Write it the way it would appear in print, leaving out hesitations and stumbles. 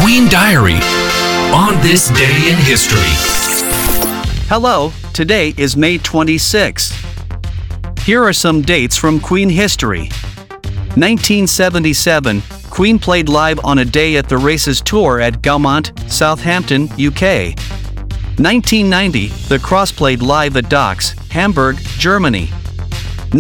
Queen Diary on this day in history. Hello, today is May 26. Here are some dates from Queen history. 1977, Queen played live on A Day at the Races tour at Gaumont, Southampton, UK. 1990, The Cross played live at Docks, Hamburg, Germany.